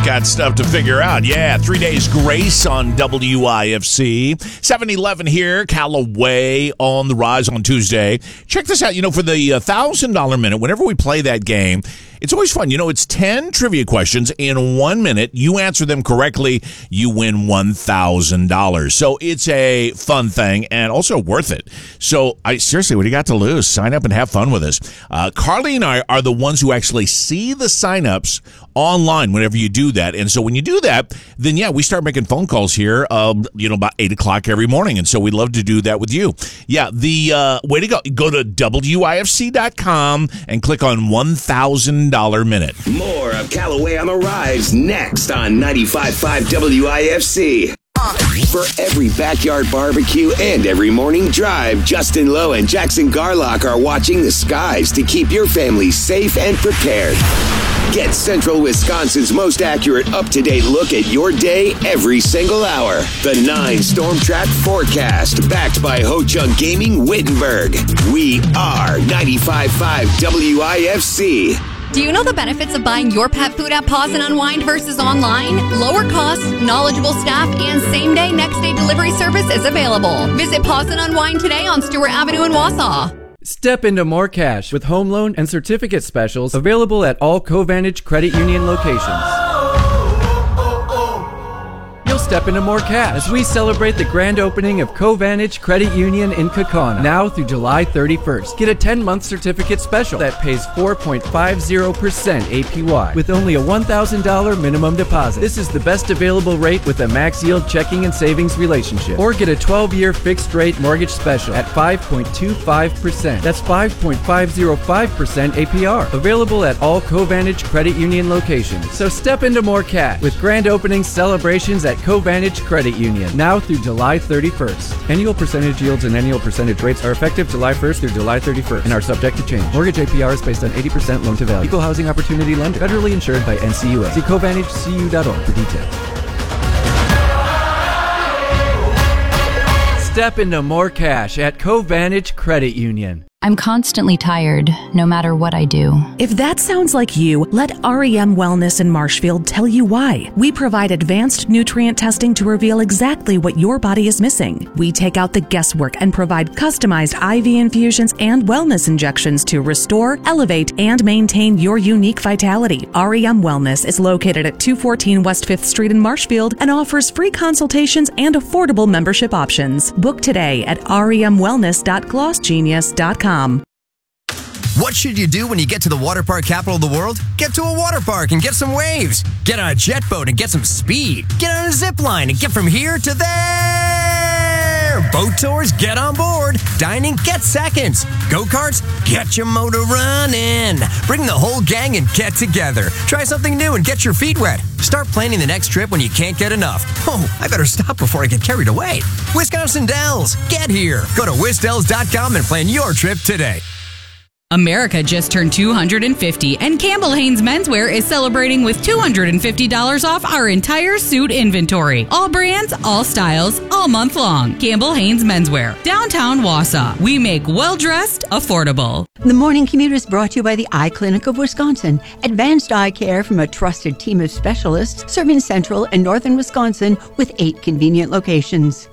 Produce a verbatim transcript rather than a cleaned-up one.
got stuff to figure out. Yeah, three days grace on W I F C. seven eleven here, Callaway on the rise on Tuesday. Check this out. You know, for the one thousand dollars minute, whenever we play that game, it's always fun. You know, it's ten trivia questions in one minute. You answer them correctly, you win one thousand dollars. So it's a fun thing and also worth it. So I seriously, what do you got to lose? Sign up and have fun with us. Uh, Carly and I are the ones who actually see the signups online whenever you do that. And so when you do that, then yeah, we start making phone calls here, um, you know, about eight o'clock every morning. And so we'd love to do that with you. Yeah, the uh, way to go, go to W I F C dot com and click on one thousand dollars minute. More of Callaway on the Rise next on ninety-five point five W I F C. For every backyard barbecue and every morning drive, Justin Lowe and Jackson Garlock are watching the skies to keep your family safe and prepared. Get Central Wisconsin's most accurate, up-to-date look at your day every single hour. The nine Storm Track Forecast, backed by Ho Chunk Gaming Wittenberg. We are ninety-five point five W I F C. Do you know the benefits of buying your pet food at Pause and Unwind versus online? Lower costs, knowledgeable staff, and same-day, next-day delivery service is available. Visit Pause and Unwind today on Stewart Avenue in Wausau. Step into more cash with home loan and certificate specials available at all Covantage Credit Union locations. You'll step into more cash as we celebrate the grand opening of Covantage Credit Union in Kaukauna now through July thirty-first. Get a ten-month certificate special that pays four point five zero percent A P Y with only a one thousand dollars minimum deposit. This is the best available rate with a max yield checking and savings relationship. Or get a twelve-year fixed rate mortgage special at five point two five percent. That's five point five zero five percent A P R. Available at all Covantage Credit Union locations. So step into more cash with grand opening celebrations at Covantage Credit Union now through July thirty-first. Annual percentage yields and annual percentage rates are effective July first through July thirty-first and are subject to change. Mortgage A P R is based on eighty percent loan to value. Equal housing opportunity lender. Federally insured by N C U A. See Covantage C U dot org for details. Step into more cash at Covantage Credit Union. I'm constantly tired, no matter what I do. If that sounds like you, let R E M Wellness in Marshfield tell you why. We provide advanced nutrient testing to reveal exactly what your body is missing. We take out the guesswork and provide customized I V infusions and wellness injections to restore, elevate, and maintain your unique vitality. R E M Wellness is located at two fourteen West fifth Street in Marshfield and offers free consultations and affordable membership options. Book today at R E M wellness dot gloss genius dot com. What should you do when you get to the water park capital of the world? Get to a water park and get some waves. Get on a jet boat and get some speed. Get on a zip line and get from here to there. Boat tours, get on board. Dining, get seconds. Go-karts, get your motor running. Bring the whole gang and get together. Try something new and get your feet wet. Start planning the next trip when you can't get enough. Oh, I better stop before I get carried away. Wisconsin Dells, get here. Go to wisdells dot com and plan your trip today. America just turned two hundred fifty, and Campbell Haynes Menswear is celebrating with two hundred fifty dollars off our entire suit inventory. All brands, all styles, all month long. Campbell Haynes Menswear, downtown Wausau. We make well-dressed affordable. The Morning Commute is brought to you by the Eye Clinic of Wisconsin. Advanced eye care from a trusted team of specialists serving central and northern Wisconsin with eight convenient locations.